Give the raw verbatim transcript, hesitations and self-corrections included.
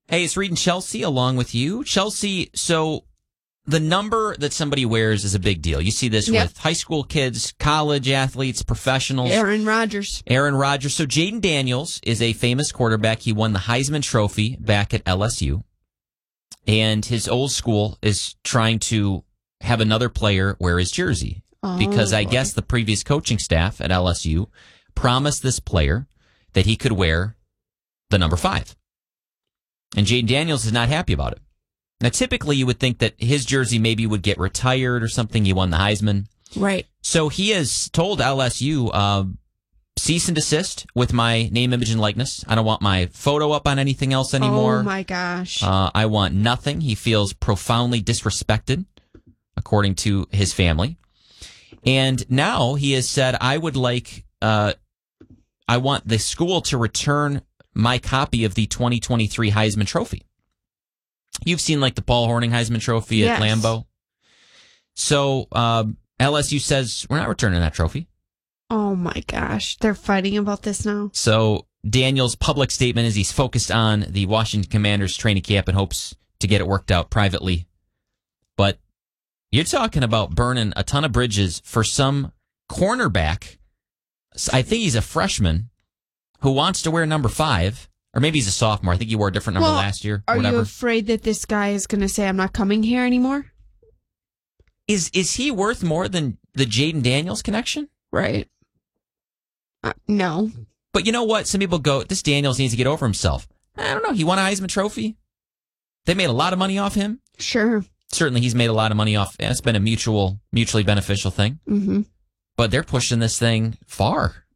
Hey, it's Reed and Chelsea along with you. Chelsea, so the number that somebody wears is a big deal. You see this Yep. with high school kids, college athletes, professionals. Aaron Rodgers. Aaron Rodgers. So Jaden Daniels is a famous quarterback. He won the Heisman Trophy back at L S U. And his old school is trying to have another player wear his jersey. Oh, because I boy. guess the previous coaching staff at L S U promised this player that he could wear the number five. And Jaden Daniels is not happy about it. Now, typically, you would think that his jersey maybe would get retired or something. He won the Heisman. Right. So he has told L S U, uh, cease and desist with my name, image, and likeness. I don't want my photo up on anything else anymore. Oh, my gosh. Uh, I want nothing. He feels profoundly disrespected, according to his family. And now he has said, I would like, uh, I want the school to return my copy of the twenty twenty-three Heisman Trophy. You've seen like the Paul Hornung Heisman Trophy Yes. at Lambeau. So um, L S U says, we're not returning that trophy. Oh, my gosh. They're fighting about this now? So Daniel's public statement is he's focused on the Washington Commanders training camp and hopes to get it worked out privately. But you're talking about burning a ton of bridges for some cornerback. I think he's a freshman who wants to wear number five, or maybe he's a sophomore. I think he wore a different number Well, last year. Are whatever. you afraid that this guy is going to say, I'm not coming here anymore? Is is he worth more than the Jaden Daniels connection? Right. Uh, no. But you know what? Some people go, this Daniels needs to get over himself. I don't know. He won a Heisman Trophy. They made a lot of money off him. Sure. Certainly, he's made a lot of money off. It's been a mutual, mutually beneficial thing. Mm-hmm. But they're pushing this thing far.